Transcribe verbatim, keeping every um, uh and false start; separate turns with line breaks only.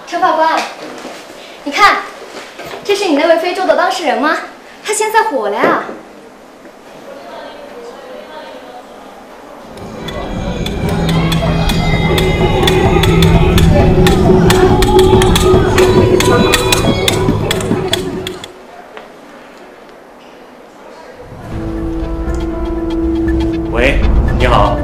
陈法官，你看，这是你那位非洲的当事人吗？他现在火了呀！
喂，你好。